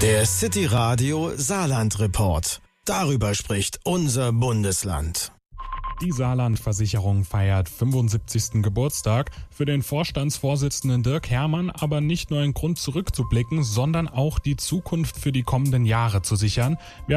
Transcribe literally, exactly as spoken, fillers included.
Der City Radio Saarland Report. Darüber spricht unser Bundesland. Die Saarland-Versicherung feiert fünfundsiebzigsten Geburtstag. Für den Vorstandsvorsitzenden Dirk Herrmann aber nicht nur ein Grund zurückzublicken, sondern auch die Zukunft für die kommenden Jahre zu sichern. Wir